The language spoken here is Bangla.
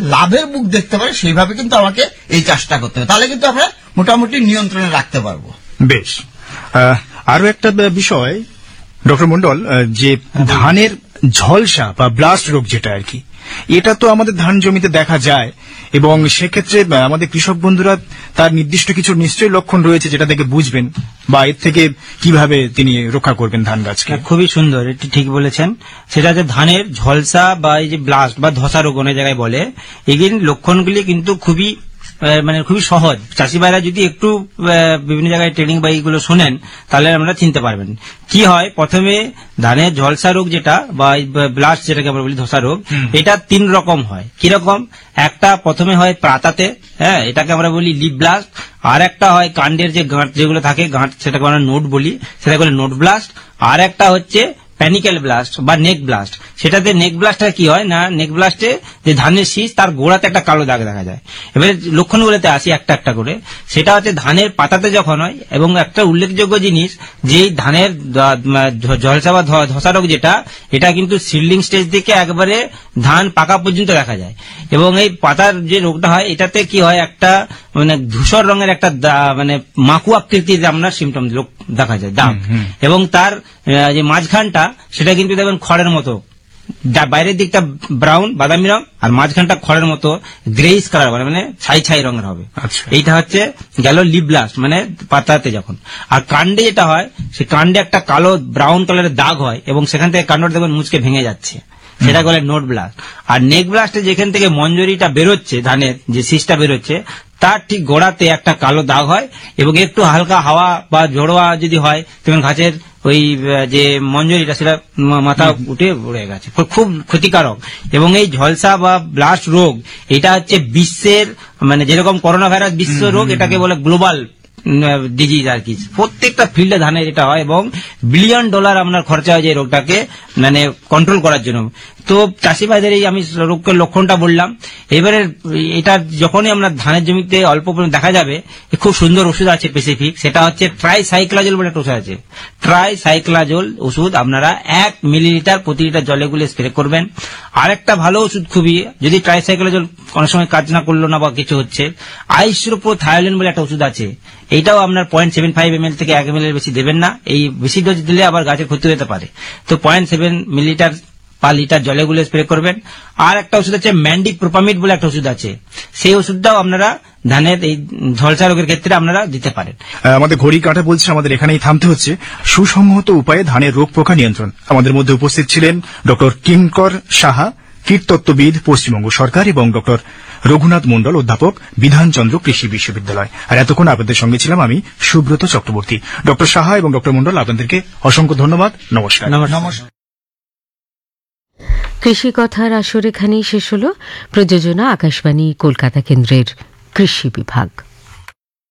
লাভের মুখ দেখতে পারে সেইভাবে কিন্তু আমাকে এই চাষটা করতে হবে, তাহলে কিন্তু আমরা মোটামুটি নিয়ন্ত্রণে রাখতে পারবো। বেশ, আরো একটা বিষয় ডক্টর মন্ডল, যে ধানের ঝলসা বা ব্লাস্ট রোগ যেটা আর কি, এটা তো আমাদের ধান জমিতে দেখা যায় এবং সেক্ষেত্রে আমাদের কৃষক বন্ধুরা তার নির্দিষ্ট কিছু নিশ্চয়ই লক্ষণ রয়েছে যেটা থেকে বুঝবেন বা এর থেকে কিভাবে তিনি রক্ষা করবেন ধান গাছকে। খুবই সুন্দর, এটি ঠিক বলেছেন। সেটা যে ধানের ঝলসা বা এই যে ব্লাস্ট বা ধসা রোগ অনেক জায়গায় বলে, এগুলি লক্ষণগুলি কিন্তু খুবই খুবই সহজ। চাষি ভাইরা যদি একটু বিভিন্ন জায়গায় ট্রেনিং বা এইগুলো শোনেন তাহলে আমরা চিনতে পারবেন। কি হয়, প্রথমে ধানের ঝলসা রোগ যেটা বা ব্লাস্ট যেটাকে আমরা বলি ধসা রোগ, এটা 3 রকম হয়। কিরকম? একটা প্রথমে হয় পাতাতে, হ্যাঁ, এটাকে আমরা বলি লিপ ব্লাস্ট। আর একটা হয় কাণ্ডের যে গাঁট যেগুলো থাকে, গাঁট, সেটাকে আমরা নোট বলি, সেটাকে বলে নোট ব্লাস্ট। আর একটা হচ্ছে প্যানিক্যাল ব্লাস্ট বা নেক ব্লাস্ট। সেটাতে নেক ব্লাস্টটা কি হয় না, নেক ব্লাস্টে যে ধানের শীষ তার গোড়াতে একটা কালো দাগ দেখা যায়। এবারে লক্ষণগুলোতে আসি একটা একটা করে। সেটা হচ্ছে ধানের পাতাতে যখন হয়, এবং একটা উল্লেখযোগ্য জিনিস যে ধানের ঝলসা বা ধসা রোগ যেটা, এটা কিন্তু সিডলিং স্টেজ থেকে একবারে ধান পাকা পর্যন্ত দেখা যায়। এবং এই পাতার যে রোগটা হয়, এটাতে কি হয়, একটা ধূসর রঙের একটা মাকু আকৃতির আমরা সিমটম দেখা যায়, দাগ। এবং তার যে মাঝখানটা সেটা কিন্তু দেখবেন খড়ের মতো, বাইরের দিকটা ব্রাউন বাদামি রং আর মাঝখানটা খড়ের মতো গ্রেইশ কালার, ছাই ছাই রঙের হবে। এইটা হচ্ছে গেল লিপ ব্লাস্ট, পাতাতে যখন। আর কাণ্ডে যেটা হয়, সে কাণ্ডে একটা কালো ব্রাউন কালারের দাগ হয় এবং সেখান থেকে কাণ্ডটা দেখবেন মুচকে ভেঙে যাচ্ছে, সেটা বলে নোট ব্লাস্ট। আর নেক ব্লাস্টে যেখান থেকে মঞ্জরিটা বেরোচ্ছে, ধানের যে শীষটা বেরোচ্ছে, তার ঠিক গোড়াতে একটা কালো দাগ হয় এবং একটু হালকা হাওয়া বা ঝোড়োয়া যদি হয় তখন গাছের ওই যে মঞ্জরিটা সেটা মাথা উঠে উড়ে গেছে, খুব ক্ষতিকারক। এবং এই ঝলসা বা ব্লাস্ট রোগ, এটা হচ্ছে বিশ্বের যেরকম করোনা ভাইরাস বিশ্ব রোগ, এটাকে বলে গ্লোবাল ডিজিজ আর কি। প্রত্যেকটা ফিল্ডে ধানের এটা হয় এবং $1 বিলিয়ন আপনার খরচা হয় যে রোগটাকে কন্ট্রোল করার জন্য। তো চাষি ভাইদের এই আমি রোগের লক্ষণটা বললাম। এবারে এটা যখনই আমরা ধানের জমিতে অল্প পরিমাণে দেখা যাবে, খুব সুন্দর ওষুধ আছে স্পেসিফিক, সেটা হচ্ছে ট্রাইসাইক্লাজোল বলে একটা ওষুধ আছে। ট্রাইসাইক্লাজোল ওষুধ আপনারা 1 মিলিলিটার প্রতি লিটার জলে গুলে স্প্রে করবেন। আর একটা ভালো ওষুধ খুবই, যদি ট্রাইসাইক্লাজোল অনেক সময় কাজ না করলো না বা কিছু হচ্ছে, আইসোপ্রোথায়োলিন বলে একটা ওষুধ আছে। এইটাও আপনার 0.75 ml থেকে 1 ml বেশি দেবেন না। এই বেশি ডোজ দিলে আবার গাছের ক্ষতি হতে পারে। তো 0.7 মিলিলিটার পার লিটার জলে গুলে স্প্রে করবেন। আর একটা ওষুধ আছে ম্যান্ডিপ্রোপামিড বলে একটা ওষুধ আছে, সেই ওষুধটাও আপনারা ধানের এই ঝলসা রোগের ক্ষেত্রে আপনারা দিতে পারেন। আমাদের ঘড়ি কাঁটা বলছে আমাদের এখানেই থামতে হচ্ছে। সুসংহত উপায়ে ধানের রোগ পোকা নিয়ন্ত্রণ, আমাদের মধ্যে উপস্থিত ছিলেন ডক্টর কিঙ্কর সাহা, কীটতত্ত্ববিদ, পশ্চিমবঙ্গ সরকার, এবং ডক্টর রঘুনাথ মন্ডল, অধ্যাপক, বিধানচন্দ্র কৃষি বিশ্ববিদ্যালয়। আর এতক্ষণ আপনাদের সঙ্গে ছিলাম আমি, সুব্রত চক্রবর্তী। ডক্টর সাহা এবং ডক্টর মন্ডল, আপনাদেরকে অসংখ্য ধন্যবাদ। নমস্কার। নমস্কার। কৃষি কথার আসর এখানেই শেষ হল। প্রযোজনা আকাশবাণী কলকাতা কেন্দ্রের কৃষি বিভাগ।